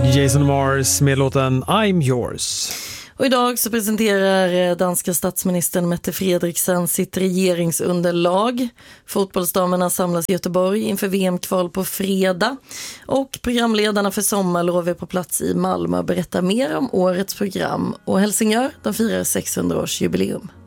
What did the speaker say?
Jason Mars med låten I'm Yours. Och idag så presenterar danska statsministern Mette Frederiksen sitt regeringsunderlag. Fotbollsdamerna samlas i Göteborg inför VM-kval på fredag. Och programledarna för sommarlov är på plats i Malmö och berättar mer om årets program. Och Helsingör, de firar 600-årsjubileum.